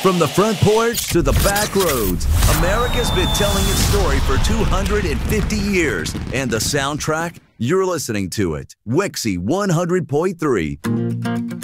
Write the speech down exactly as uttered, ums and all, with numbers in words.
From the front porch to the back roads, America's been telling its story for two hundred fifty years. And the soundtrack? You're listening to it. Wixie one hundred point three.